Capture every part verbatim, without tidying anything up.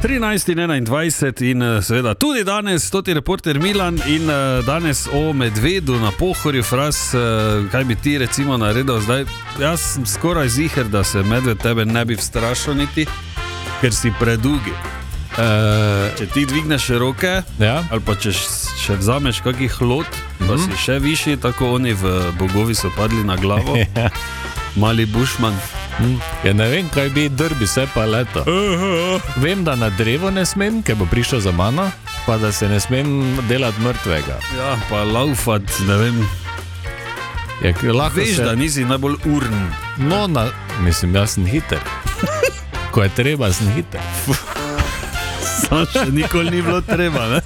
trinajst in enaindvajset in seveda tudi danes, toti reporter Milan in danes o medvedu na Pohorju. Fras, kaj bi ti recimo naredil zdaj? Jaz sem skoraj ziher, da se medved tebe ne bi vstrašil niti, ker si predugi. Uh, če ti dvigneš roke, ja? Ali pa če še vzameš kakih hlod, pa mm-hmm. si še višji, tako oni v Bogovi so padli na glavo. Ja. Mali bušman. Mm. Ja, ne vem, kaj bi drbi se pa leto. Uh-huh. Vem, da na drevo ne smem, ker bo prišel za mano, pa da se ne smem delati mrtvega. Ja, pa laufat, ne vem. Ja, veš, se... da nisi najbolj urn. No, na... mislim, jaz sem hiter. Ko je treba, sem hiter. Sam še nikoli ni bilo treba, ne?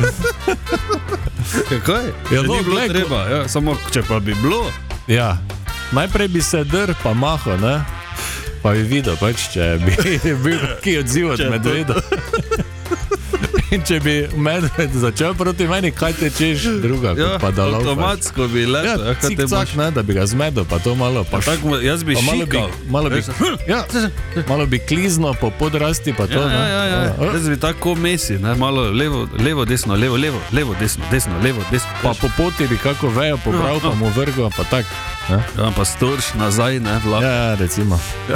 Kako je? Ja, no, ni bilo gled, treba, ja, samo če pa bi bilo. Ja. Najprej bi se drl pa maho, ne? Pa bi videl, pač, če bi bil ki odziv od medveda. In če bi medved začel proti meni, kaj tečeš druga, ja, pa da laufaš. Automatsko bi leto. Ja, cik-cak, ne, da bi ga zmedel, pa to malo... Pa tak, jaz bi šikal. Malo bi, malo bi, ja, malo bi klizno po podrasti, pa to. Ja, ja, ja, ja. Jaz bi tako mesi, ne, malo levo, levo, desno, levo, levo, levo, desno, desno, levo, desno. Pa po poti bi kako vejo pobral, pa mu vrgo, pa tak. Ja, ja, pa storš nazaj, ne, vlak. Ja, recimo. Ja.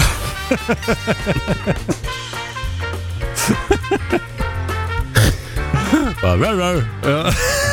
Pa, ver, ver. Ja.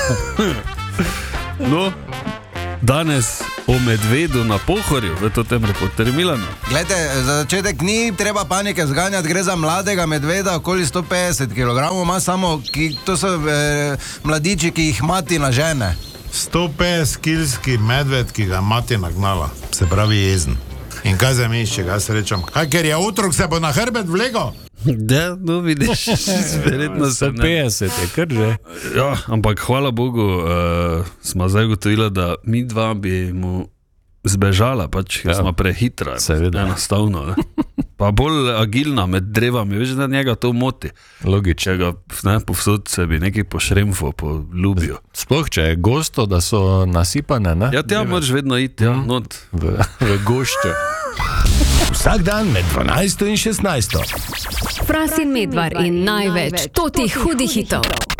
No, danes o medvedu na Pohorju, v tem reporterju Milanu. Glejte, za začetek ni treba panike zganjati, gre za mladega medveda, okoli sto petdeset kilogramov ima samo, ki, to so e, mladiči, ki jih mati na žene. sto petdeset kilski medved, ki ga mati nagnala, se pravi jezen. In kaj za mišče, kaj se rečem? Kaj, ker je otrok, se bo na hrbet vlegal? Da, no vidiš, verjetno se ne. petdeset je kar že. Ja, ampak hvala Bogu, uh, smo zdaj gotovili, da mi dva bi mu zbežala, pač, ker ja. Smo prehitra. Seveda. Enostavno, ne. Pa bolj agilna med drevami, veš, da njega to moti. Logično. Če ga ne, povsod se bi nekaj pošremfo, poljubijo. Sploh, če je gosto, da so nasipane, ne? Ja, tja moraš vedno iti, ja, not. V, v goščo. Vsak dan med dvanajsto in šestnajsto. Fras in Medvar in največ totih hudih hitov.